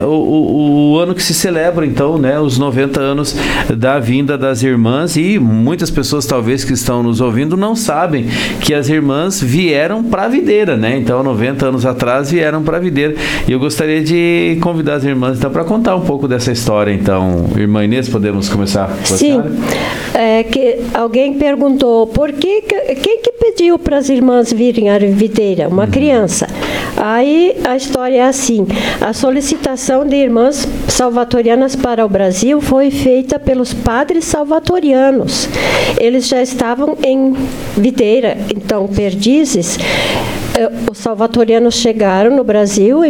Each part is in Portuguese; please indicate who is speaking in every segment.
Speaker 1: o ano que se celebra, então, né, os 90 anos da vinda das irmãs, e muitas pessoas, talvez, que estão nos ouvindo, não sabem que as irmãs vieram para a videira, né? Então, 90 anos atrás, vieram para a videira. E eu gostaria de convidar as irmãs, então, para contar um pouco dessa história. Então, irmã Inês, podemos começar com a senhora?
Speaker 2: Sim. Que alguém perguntou, quem que pediu para as irmãs virem à videira? Uma criança. Aí, a história é assim, a solicitação de irmãs salvatorianas para o Brasil foi feita pelos padres salvatorianos. Eles já estavam em Videira, então Perdizes. Os salvatorianos chegaram no Brasil em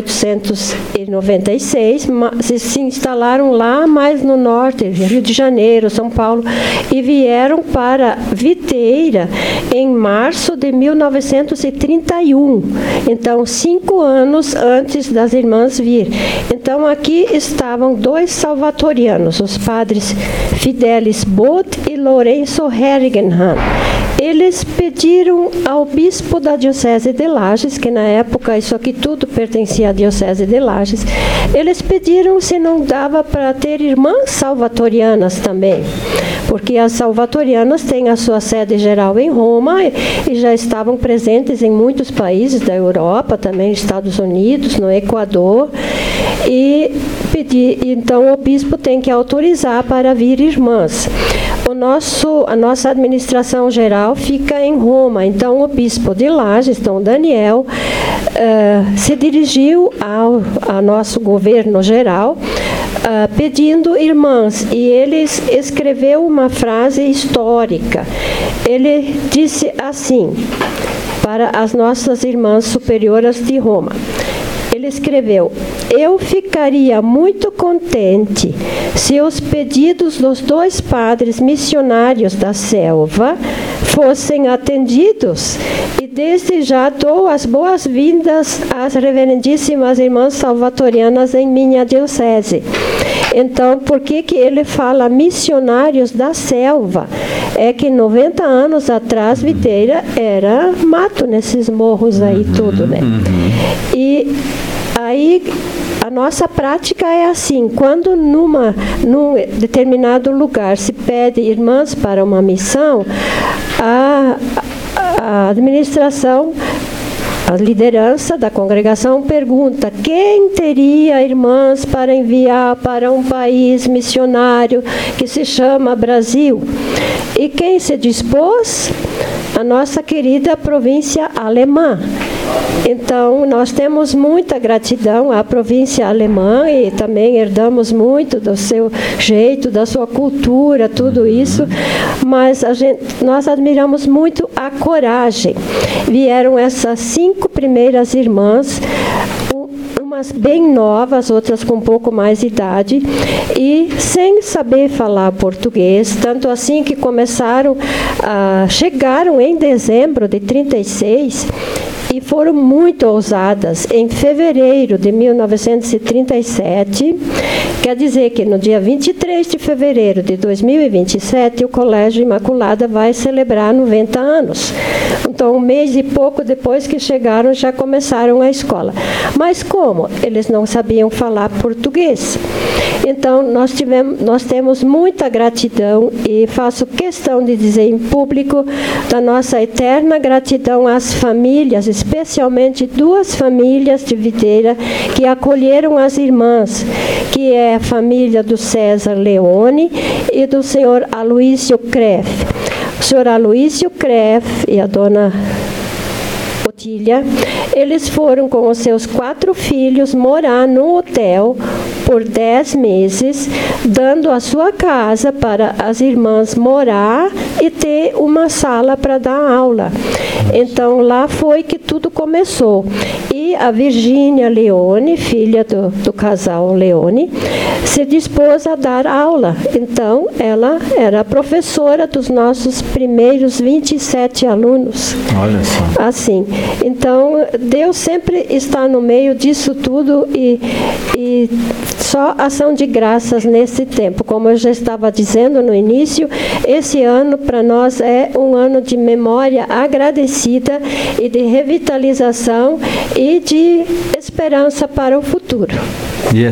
Speaker 2: 1896, se instalaram lá mais no norte, Rio de Janeiro, São Paulo, e vieram para Videira em março de 1931. Então, 5 anos antes das irmãs vir. Então, aqui estavam 2 salvatorianos, os padres Fidelis Bott e Lourenço Herrigenham. Eles pediram ao bispo da Diocese de Lages, que na época isso aqui tudo pertencia à Diocese de Lages, eles pediram se não dava para ter irmãs salvatorianas também, porque as salvatorianas têm a sua sede geral em Roma e já estavam presentes em muitos países da Europa, também nos Estados Unidos, no Equador, e então o bispo tem que autorizar para vir irmãs. A nossa administração geral fica em Roma, então o bispo de Lages, Dom Daniel, se dirigiu ao nosso governo geral pedindo irmãs, e ele escreveu uma frase histórica. Ele disse assim, para as nossas irmãs superioras de Roma. Ele escreveu: eu ficaria muito contente se os pedidos dos 2 padres missionários da selva fossem atendidos, e desde já dou as boas-vindas às reverendíssimas irmãs salvatorianas em minha diocese. Então, por que ele fala missionários da selva? É que 90 anos atrás, Videira era mato nesses morros aí, tudo, né? E aí, a nossa prática é assim, quando num determinado lugar se pede irmãs para uma missão, a administração, a liderança da congregação pergunta quem teria irmãs para enviar para um país missionário que se chama Brasil. E quem se dispôs? A nossa querida província alemã. Então, nós temos muita gratidão à província alemã e também herdamos muito do seu jeito, da sua cultura, tudo isso, mas nós admiramos muito a coragem. Vieram essas 5 primeiras irmãs, umas bem novas, outras com um pouco mais de idade, e sem saber falar português, tanto assim que chegaram em dezembro de 36 e foram muito ousadas. Em fevereiro de 1937, quer dizer que no dia 23 de fevereiro de 2027, o Colégio Imaculada vai celebrar 90 anos. Então, um mês e pouco depois que chegaram, já começaram a escola. Mas como? Eles não sabiam falar português. Então, nós temos muita gratidão e faço questão de dizer em público da nossa eterna gratidão às famílias, especialmente 2 famílias de Videira que acolheram as irmãs, que é a família do César Leone e do senhor Aloísio Kreff. O senhor Aloísio Kreff e a dona Otília, eles foram com os seus 4 filhos morar num hotel por 10 meses, dando a sua casa para as irmãs morar e ter uma sala para dar aula. Então, lá foi que tudo começou. E a Virgínia Leone, filha do casal Leone, se dispôs a dar aula. Então, ela era professora dos nossos primeiros 27 alunos.
Speaker 1: Olha só.
Speaker 2: Assim. Então, Deus sempre está no meio disso tudo e só ação de graças nesse tempo. Como eu já estava dizendo no início, esse ano para nós é um ano de memória agradecida e de revitalização e de esperança para o futuro.